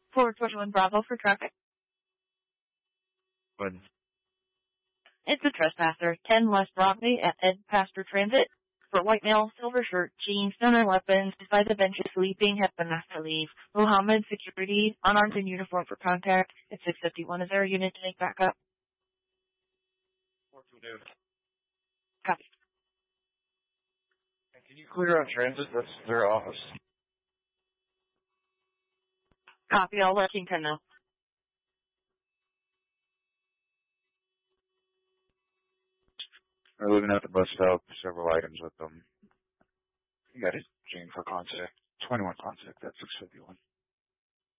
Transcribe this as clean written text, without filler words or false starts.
421 Bravo for traffic. But It's a trespasser. 10 West Broadway at Ed Pastor Transit. For white male, silver shirt, jeans, stunner weapons, beside the benches sleeping, have been asked to leave. Mohammed, security, unarmed in uniform for contact. At 651, is there a unit to make backup? 422. Copy. Can you clear on transit? That's their office. Copy, I'll let King 10 know. They're living at the bus stop, several items with them. You got it. Jane for contact. 21 contact, that's 651.